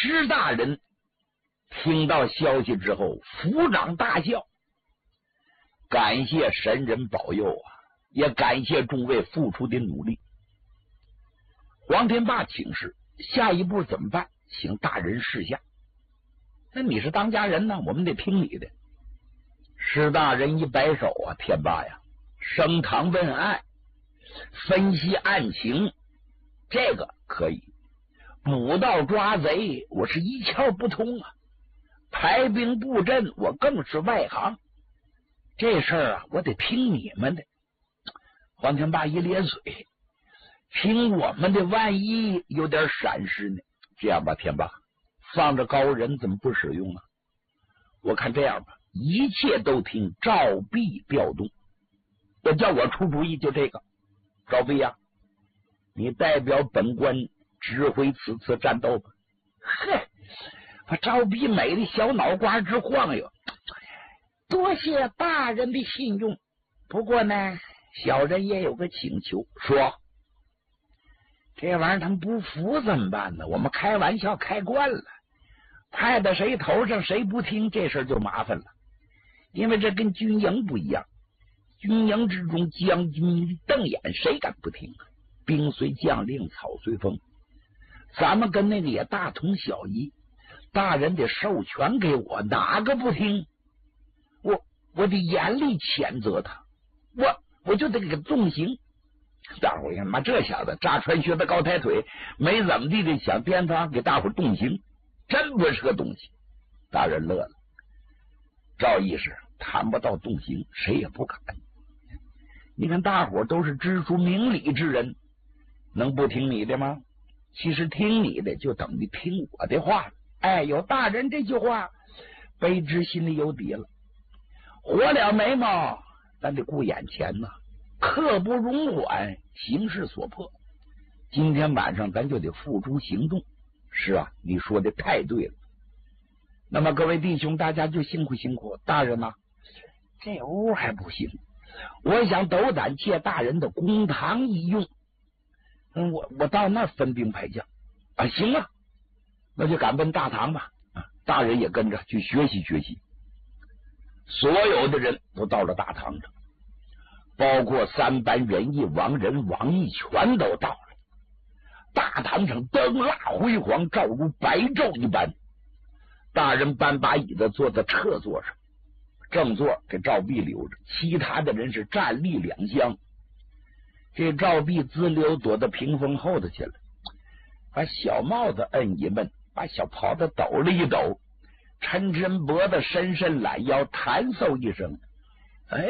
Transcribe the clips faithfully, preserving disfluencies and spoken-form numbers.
石大人听到消息之后，抚掌大笑，感谢神人保佑啊，也感谢众位付出的努力。黄天霸请示，下一步怎么办？请大人示下。那你是当家人呢，我们得听你的。石大人一摆手啊，天霸呀，升堂问案，分析案情，这个可以；捕盗抓贼，我是一窍不通啊。排兵布阵，我更是外行。这事儿啊，我得听你们的。黄天霸一咧嘴，听我们的，万一有点闪失呢？这样吧，天霸，放着高人怎么不使用啊？我看这样吧，一切都听赵弼调动。要叫我出主意，就这个。赵弼呀，你代表本官指挥此次战斗吧。嘿，把赵弼美的小脑瓜直晃悠。多谢大人的信用，不过呢，小人也有个请求。说，这玩意儿他们不服怎么办呢？我们开玩笑开惯了，派到谁头上谁不听，这事儿就麻烦了。因为这跟军营不一样，军营之中将军瞪眼，谁敢不听？兵随将令，草随风。咱们跟那个也大同小异，大人得授权给我，哪个不听？我我得严厉谴责他，我我就得给他重刑。大伙儿看，妈这小子扎穿靴子高抬腿，没怎么地的想颠他给大伙儿动刑，真不是个东西。大人乐了，赵义士谈不到动刑，谁也不敢。你看大伙儿都是知书明理之人，能不听你的吗？其实听你的就等于听我的话。哎，有大人这句话，卑职心里有底了。活了眉毛，咱得顾眼前呐，刻不容缓，形势所迫。今天晚上咱就得付诸行动。是啊，你说的太对了。那么各位弟兄，大家就辛苦辛苦。大人呐，这屋还不行，我想斗胆借大人的公堂一用。嗯，我我到那儿分兵派将啊，行啊，那就赶奔大堂吧。啊，大人也跟着去学习学习。所有的人都到了大堂上，包括三班仁义、王仁、王义全都到了。大堂上灯蜡辉煌，照如白昼一般。大人搬把椅子坐在侧座上，正座给赵弼留着，其他的人是站立两厢。这赵弼自溜躲到屏风后头去了，把小帽子摁一闷，把小袍子抖了一抖，抻抻脖子，伸伸懒腰，弹奏一声，哎，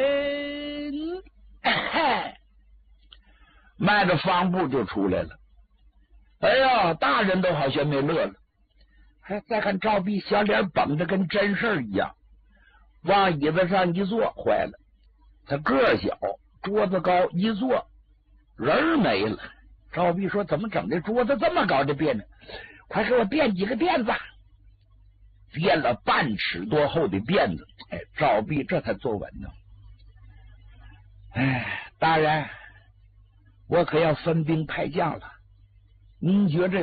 哎迈着方步就出来了。哎呀，大人都好像没乐了。还再看赵弼小脸绷着跟真事儿一样，往椅子上一坐，坏了，他个小，桌子高，一坐人没了。赵弼说，怎么整的桌子这么高的垫呢？快给我垫几个垫子。垫了半尺多厚的垫子，哎，赵弼这才坐稳呢。哎，大人，我可要分兵派将了，您觉着